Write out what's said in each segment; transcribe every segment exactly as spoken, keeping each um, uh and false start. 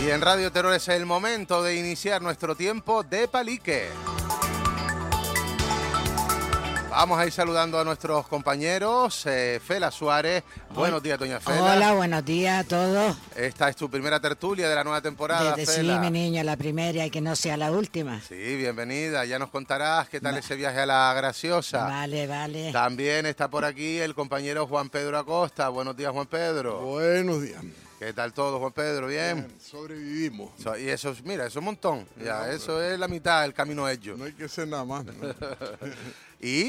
Y en Radio Terror es el momento de iniciar nuestro tiempo de palique. Vamos a ir saludando a nuestros compañeros. eh, Fela Suárez. Buenos días, doña Fela. Hola, buenos días a todos. Esta es tu primera tertulia de la nueva temporada, Desde, Fela. sí, mi niña, la primera y que no sea la última. Sí, bienvenida. Ya nos contarás qué tal Va. ese viaje a la Graciosa. Vale, vale. También está por aquí el compañero Juan Pedro Acosta. Buenos días, Juan Pedro. Buenos días. ¿Qué tal todo, Juan Pedro? ¿Bien? Bien, sobrevivimos. So, y eso, mira, eso es un montón. Ya, No, eso es la mitad del camino hecho. No hay que hacer nada más. ¿no? Y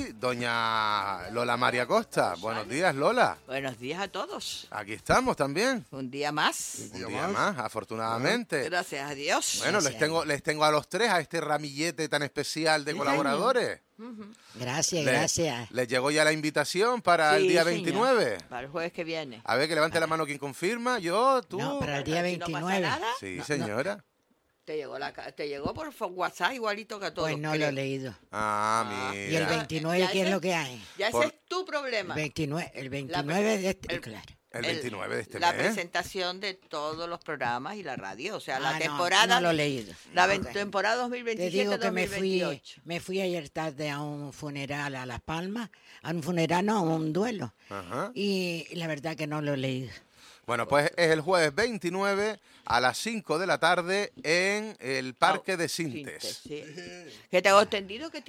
doña Lola María Costa. Buenos días, Lola. Buenos días a todos. Aquí estamos también. Un día más. Un día, día más? más, afortunadamente. Gracias a Dios. Bueno, Gracias. les tengo, les tengo a los tres a este ramillete tan especial de Sí, colaboradores. Uh-huh. Gracias, Le- gracias. Les llegó ya la invitación para Sí, el día señor. veintinueve. Para el jueves que viene. A ver, que levante la mano quien confirma. Yo, tú. No, para el día ¿Aquí no pasa veintinueve. nada? Sí, No, señora. Te llegó la ca- te llegó por fo- WhatsApp igualito que a todos. Pues no creo. lo he leído. Ah, Ah. mira. ¿Y el veintinueve Ya qué es ese- lo que hay? Ya ese Por- es tu problema. El veintinueve, el La veintinueve pre- de este, el- claro. El veintinueve de este La mes. presentación de todos los programas y la radio. O sea, la Ah, no, temporada. No, lo he leído. La No, ven- ok. temporada Te digo dos mil veintisiete que me fui, dos mil veintiocho. me fui ayer tarde a un funeral a Las Palmas. A un funeral, no, a un duelo. Ajá. Y la verdad que no lo he leído. Bueno, pues es el jueves veintinueve a las cinco de la tarde en el Parque de Sintes. Sí. Que tengo entendido que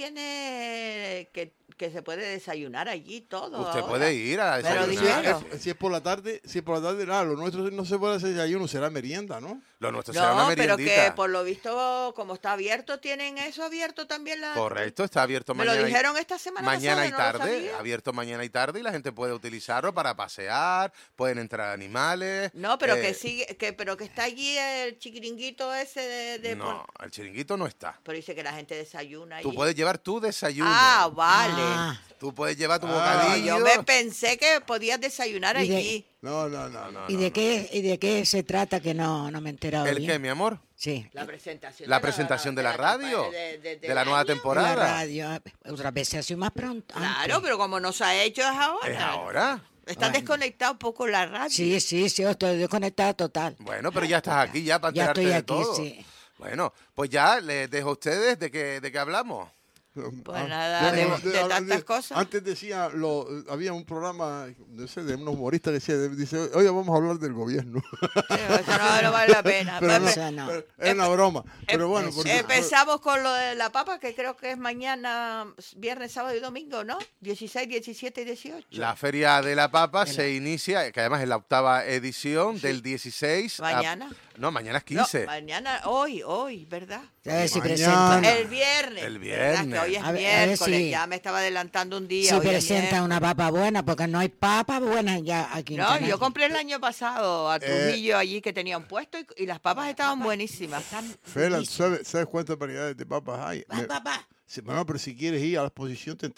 tiene que, que se puede desayunar allí todo. Usted ahora. puede ir a Pero desayunar. dinero. Es- si es por la tarde, si es por la tarde, nada, lo nuestro no se puede hacer desayuno, será merienda, ¿no? Lo nuestro será una No, pero meriendita. que por lo visto, como está abierto, tienen eso abierto también. La... Correcto, está abierto Me lo mañana. y- dijeron esta semana Mañana pasada, y no lo tarde, sabía. abierto mañana y tarde y la gente puede utilizarlo para pasear, pueden entrar animales. No, pero eh, que sigue, que pero que está allí el chiquiringuito ese de, de No, por- el chiringuito no está. Pero dice que la gente desayuna Tú allí. puedes llevar tu desayuno. Ah, vale. Ah, Tú puedes llevar tu Ah, No, bocadillo. yo me pensé que podías desayunar Y de- allí. No, no, no, no. ¿Y de qué y de qué se trata que no, no me he enterado ¿El bien? qué, mi amor? Sí. La presentación. La de presentación de la radio, de, de- de la nueva año. temporada. La radio, otras veces ha sido más pronto. Claro, antes. pero como no se ha hecho es ahora. ¿Es ahora? Está Bueno. desconectado un poco la radio. Sí, sí, sí, estoy desconectada total. Bueno, pero ya estás aquí ya para Ya enterarte estoy de aquí, todo. sí. Bueno, pues ya les dejo a ustedes de qué, de qué hablamos. Pues nada, de- de tantas cosas. Antes decía, lo, había un programa, no sé, de unos humoristas que decía, dice, oye, vamos a hablar del gobierno. Sí, eso no, no vale la pena. Pero Pues, no, O sea, no. pero es una broma. Pero bueno, eso. porque- Empezamos con lo de la papa, que creo que es mañana, viernes, sábado y domingo, ¿no? dieciséis, diecisiete y dieciocho. La Feria de la Papa De la- se inicia, que además es la octava edición, del dieciséis. a- ¿Mañana? no, mañana es No, quince. mañana, hoy, hoy, ¿verdad? A ver si Mañana. presentan. El viernes. El ¿verdad? viernes. Que hoy es A ver- a ver miércoles, si- ya me estaba adelantando un día. Si hoy es presentan miércoles. una papa buena, porque no hay papa buena ya aquí en No, Canarias. yo compré el año pasado a Eh, Trujillo allí que tenía un puesto y, y las papas estaban buenísimas. Fela, ¿sabes, ¿sabes cuántas variedades de papas hay? Va, Me- papá. Sí, bueno, pero si quieres ir a la exposición, te